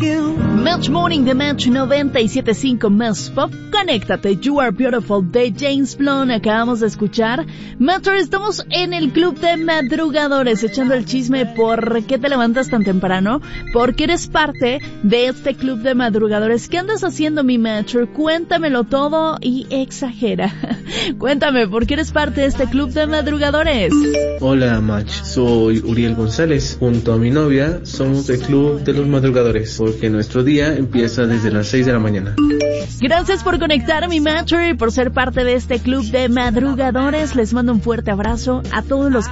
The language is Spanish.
Match Morning de Match 97.5 Más Pop. Conéctate, You Are Beautiful de James Blunt. Acabamos de escuchar. Matter, estamos en el club de madrugadores echando el chisme. ¿Por qué te levantas tan temprano? Porque eres parte de este club de madrugadores. ¿Qué andas haciendo, mi Matter? Cuéntamelo todo y exagera. Cuéntame, ¿por qué eres parte de este club de madrugadores? Hola, Match. Soy Uriel González. Junto a mi novia somos el club de los madrugadores, porque nuestro día empieza desde las 6 de la mañana. Gracias por conectar, mi Matter, y por ser parte de este club de madrugadores. Les mando un fuerte abrazo a todos los